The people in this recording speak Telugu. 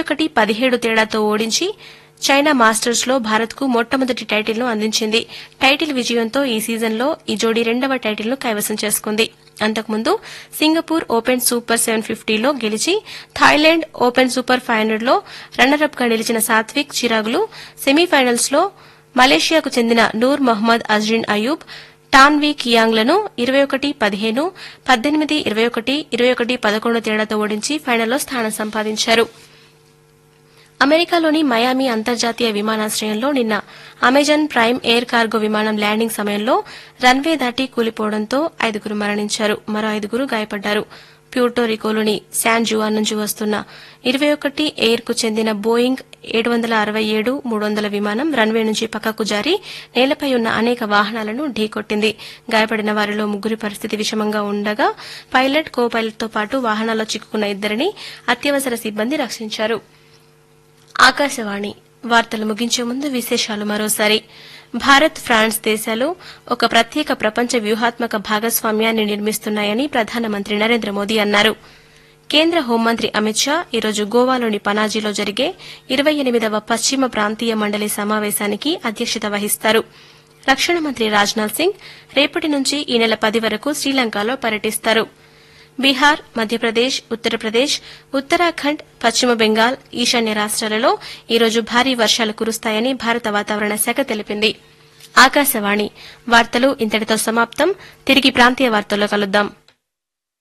21-17 తేడాతో ఓడించి చైనా మాస్టర్స్ లో భారత్ కు మొట్టమొదటి టైటిల్ను అందించింది. టైటిల్ విజయంతో ఈ సీజన్లో ఈ జోడీ రెండవ టైటిల్ను కైవసం చేసుకుంది. అంతకుముందు సింగపూర్ ఓపెన్ సూపర్ 750లో గెలిచి థాయిలాండ్ ఓపెన్ సూపర్ 500 లో రన్నరప్ గా నిలిచిన సాత్విక్ చిరాగులు సెమీఫైనల్స్ లో మలేషియాకు చెందిన నూర్ మొహమ్మద్ అజ్రిన్ అయూబ్, టాన్ వీ కియాంగ్లను 21-15, 18-21, 21-11 తేడాతో ఓడించి ఫైనల్లో స్థానం సంపాదించారు. అమెరికాలోని మయామి అంతర్జాతీయ విమానాశ్రయంలో నిన్న అమెజాన్ ప్రైమ్ ఎయిర్ కార్గో విమానం ల్యాండింగ్ సమయంలో రన్వే దాటి కూలిపోవడంతో 5 మరణించారు. మరో 5 గాయపడ్డారు. ప్యూర్టోరికోలోని శాన్ జువాన్ నుంచి వస్తున్న 21 ఎయిర్ కు చెందిన బోయింగ్ 767-300 విమానం రన్వే నుంచి పక్కకు జారి నేలపై ఉన్న అనేక వాహనాలను ఢీకొట్టింది. గాయపడిన వారిలో 3 పరిస్థితి విషమంగా ఉండగా పైలట్, కో పైలట్ తో పాటు వాహనాల్లో చిక్కుకున్న 2 అత్యవసర సిబ్బంది రక్షించారు. ఆకాశవాణి వార్తలు ముగించే ముందు విశేషాలు మరోసారి. భారత్, ఫ్రాన్స్ దేశాలు ఒక ప్రత్యేక ప్రపంచ వ్యూహాత్మక భాగస్వామ్యాన్ని నిర్మిస్తున్నాయని ప్రధానమంత్రి నరేంద్ర మోదీ అన్నారు. కేంద్ర హోంమంత్రి అమిత్ షా ఈరోజు గోవాలోని పనాజీలో జరిగే 28వ పశ్చిమ ప్రాంతీయ మండలి సమావేశానికి అధ్యక్షత వహిస్తారు. రక్షణ మంత్రి రాజ్నాథ్ సింగ్ రేపటి నుంచి ఈ నెల 10 వరకు శ్రీలంకలో పర్యటిస్తారు. బీహార్, మధ్యప్రదేశ్, ఉత్తరప్రదేశ్, ఉత్తరాఖండ్, పశ్చిమ బెంగాల్, ఈశాన్య రాష్ట్రాలలో ఈరోజు భారీ వర్షాలు కురుస్తాయని భారత వాతావరణ శాఖ తెలిపింది. ఆకాశవాణి వార్తలు ఇంతటితో సమాప్తం. తిరిగి ప్రాంతీయ వార్తల్లో కలుద్దాం.